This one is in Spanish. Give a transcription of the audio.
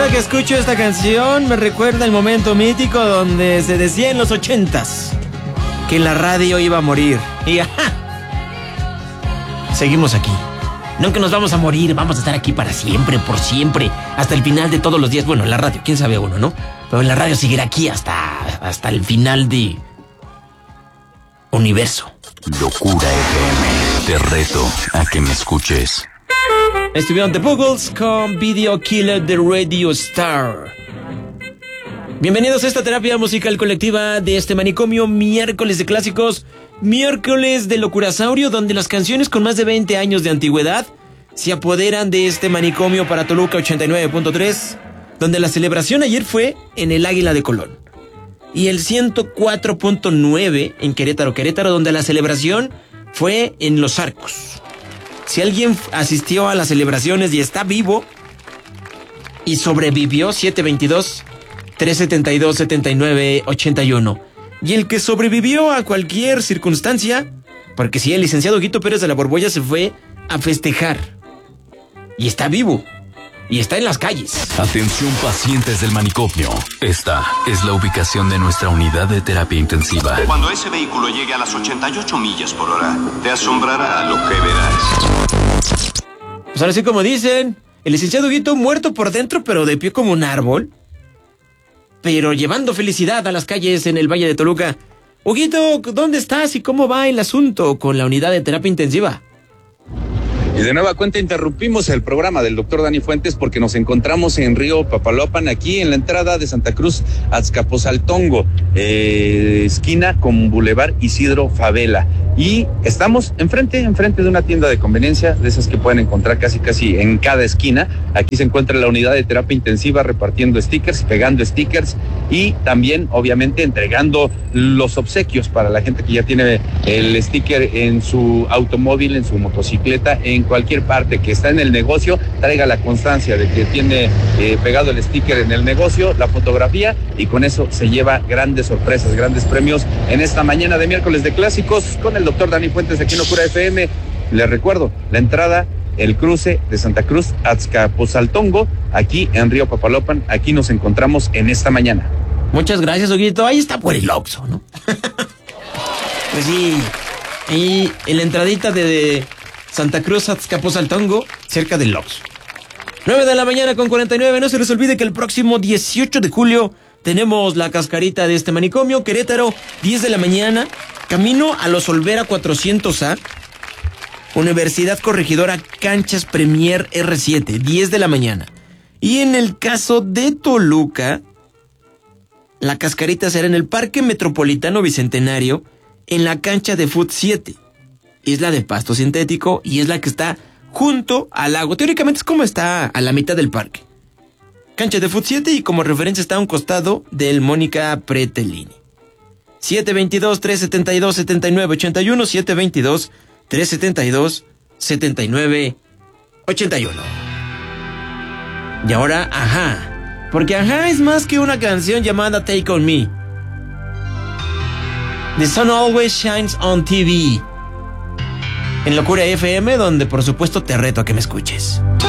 Cada que escucho esta canción me recuerda el momento mítico donde se decía en los 80s que la radio iba a morir. Y ¡ajá! Seguimos aquí. No que nos vamos a morir, vamos a estar aquí para siempre, por siempre, hasta el final de todos los días. Bueno, la radio, quién sabe uno, ¿no? Pero la radio seguirá aquí hasta el final de universo. Locura FM, te reto a que me escuches. Estuvieron The Buggles con Video Killer de Radio Star. Bienvenidos a esta terapia musical colectiva de este manicomio, miércoles de clásicos, miércoles de locurasaurio, donde las canciones con más de 20 años de antigüedad se apoderan de este manicomio para Toluca 89.3, donde la celebración ayer fue en el Águila de Colón, y el 104.9 en Querétaro, donde la celebración fue en Los Arcos. Si alguien asistió a las celebraciones y está vivo y sobrevivió, 722-372-7981. Y el que sobrevivió a cualquier circunstancia, porque si el licenciado Guito Pérez de la Borbolla se fue a festejar y está vivo y está en las calles. Atención pacientes del manicomio. Esta es la ubicación de nuestra unidad de terapia intensiva. Cuando ese vehículo llegue a las 88 millas por hora, te asombrará lo que verás. Pues ahora sí, como dicen, el licenciado Guito muerto por dentro, pero de pie como un árbol, pero llevando felicidad a las calles en el Valle de Toluca. Huguito, ¿dónde estás y cómo va el asunto con la unidad de terapia intensiva? Y de nueva cuenta interrumpimos el programa del doctor Dani Fuentes porque nos encontramos en Río Papaloapan, aquí en la entrada de Santa Cruz Azcapotzaltongo, esquina con Boulevard Isidro Favela. Y estamos enfrente de una tienda de conveniencia, de esas que pueden encontrar casi en cada esquina. Aquí se encuentra la unidad de terapia intensiva repartiendo stickers, pegando stickers y también, obviamente, entregando los obsequios para la gente que ya tiene el sticker en su automóvil, en su motocicleta, en cualquier parte que está en el negocio. Traiga la constancia de que tiene pegado el sticker en el negocio, la fotografía, y con eso se lleva grandes sorpresas, grandes premios en esta mañana de miércoles de clásicos con el doctor Dani Fuentes de aquí en Locura FM. Les recuerdo, la entrada, el cruce de Santa Cruz Azcapotzaltongo, aquí en Río Papaloapan. Aquí nos encontramos en esta mañana. Muchas gracias, Huguito. Ahí está por el Oxxo, ¿no? Pues sí, y en la entradita de Santa Cruz Azcapotzaltongo, cerca del Oxxo. 9:49 a.m. No se les olvide que el próximo 18 de julio tenemos la cascarita de este manicomio, Querétaro, 10 de la mañana, camino a los Olvera 400A, Universidad Corregidora, Canchas Premier R7, 10 de la mañana. Y en el caso de Toluca, la cascarita será en el Parque Metropolitano Bicentenario, en la cancha de Fut 7. Es la de pasto sintético y es la que está junto al lago. Teóricamente es como está a la mitad del parque. Cancha de Fut 7 y como referencia está a un costado del Mónica Pretelini. 722-372-7981, 722-372-7981. Y ahora, Ajá. Porque Ajá es más que una canción llamada Take On Me. The Sun Always Shines on TV. En Locura FM, donde por supuesto te reto a que me escuches.